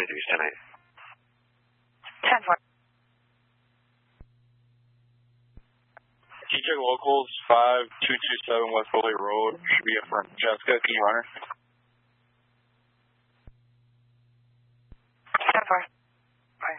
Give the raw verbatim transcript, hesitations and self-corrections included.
Deuce ten eight. ten four. Can you check locals five two two seven West Foley Road? Should be up front. Jessica, can you run her?